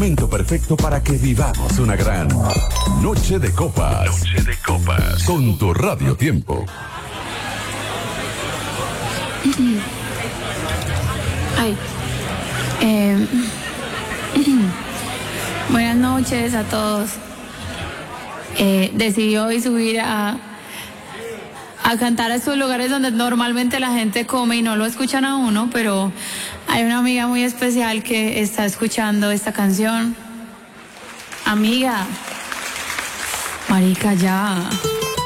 Momento perfecto para que vivamos una gran Noche de Copas. Noche de Copas. Con tu Radio Tiempo. Ay. Buenas noches a todos. Decidí hoy subir a cantar a estos lugares donde normalmente la gente come y no lo escuchan a uno, pero hay una amiga muy especial que está escuchando esta canción. Amiga, marica, ya.